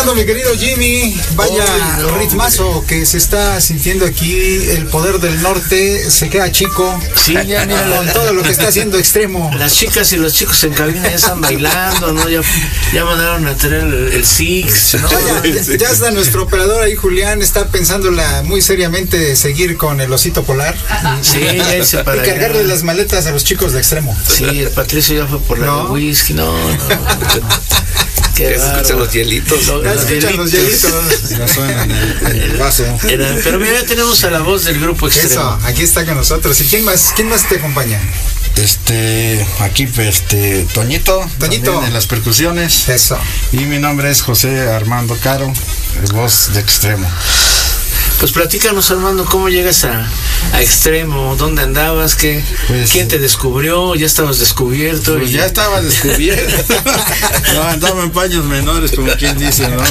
escuchando, mi querido Jimmy. Vaya ritmazo que se está sintiendo aquí. El poder del norte se queda chico. Sí, ya mira, con todo lo que está haciendo Extremo. Las chicas y los chicos en cabina ya están bailando, ¿no? Ya mandaron a traer el Six, ¿no? Ya está nuestro operador ahí, Julián, está pensándola muy seriamente seguir con el osito polar. Sí, ya hice para y cargarle las maletas a los chicos de Extremo. Sí, el Patricio ya fue por la de whisky, no. Que se escuchan los hielitos. Los hielitos. No suenan en el vaso. Pero mira, ya tenemos a la voz del grupo Extremo. Eso, aquí está con nosotros. ¿Y quién más te acompaña? Aquí Toñito en las percusiones. Eso. Y mi nombre es José Armando Caro, voz de Extremo. Pues platícanos, Armando, ¿cómo llegas a Extremo? ¿Dónde andabas? ¿Quién te descubrió? ¿Ya estabas descubierto? Pues ya estaba descubierto. No, andaba en paños menores, como quien dice, ¿no?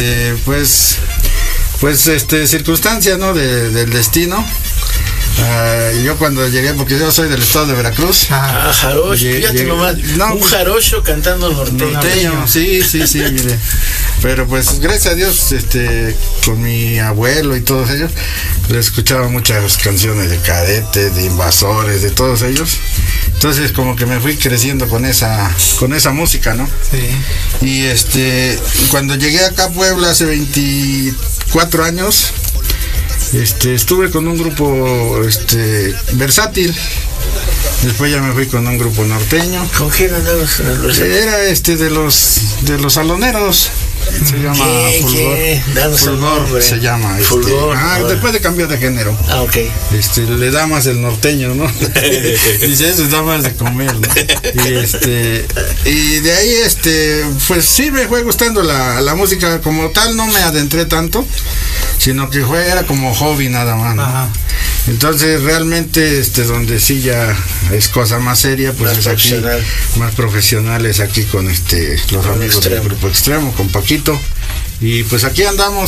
Circunstancia, ¿no? Del destino. Yo cuando llegué, porque yo soy del estado de Veracruz. Jarocho, un jarocho cantando norteño. Sí, mire. Pero pues gracias a Dios, con mi abuelo y todos ellos, le escuchaba muchas canciones de Cadete, de Invasores, de todos ellos. Entonces como que me fui creciendo con esa música, ¿no? Sí. Y cuando llegué acá a Puebla hace 24 años, estuve con un grupo versátil. Después ya me fui con un grupo norteño. ¿Con quién andabas? Era de los saloneros. Se llama Fulgor. Se llama Fulgor. Después de cambiar de género. Ok. Le da más el norteño, ¿no? Dice, eso da más de comer, ¿no? Y de ahí, pues sí me fue gustando la música como tal. No me adentré tanto, sino que era como hobby nada más, ¿no? Ajá. Entonces realmente donde sí ya es cosa más seria, pues más es aquí más profesionales aquí con los amigos del grupo Extremo, con Paquito, y pues aquí andamos